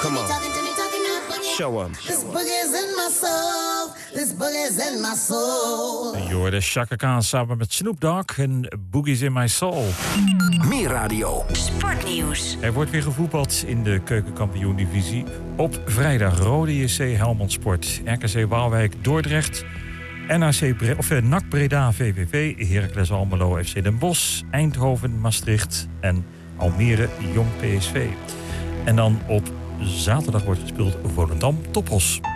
Come on. Show 'em. This boogie's in my soul. This boogie's in my soul. Je hoorde Chaka Khan samen met Snoop Dogg en Boogie's in My Soul. Meer radio. Sportnieuws. Er wordt weer gevoetbald in de keukenkampioen-divisie. Op vrijdag Rode JC Helmond Sport, RKC Waalwijk Dordrecht, NAC Breda VVV, Heracles Almelo FC Den Bosch, Eindhoven Maastricht en Almere Jong PSV. En dan op zaterdag wordt gespeeld Volendam Topos.